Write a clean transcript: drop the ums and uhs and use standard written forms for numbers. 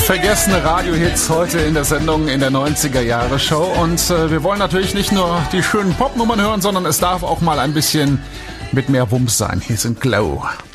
Vergessene Radiohits heute in der Sendung in der 90er-Jahre-Show. Und wir wollen natürlich nicht nur die schönen Popnummern hören, sondern es darf auch mal ein bisschen mit mehr Wumms sein. Hier sind Glow.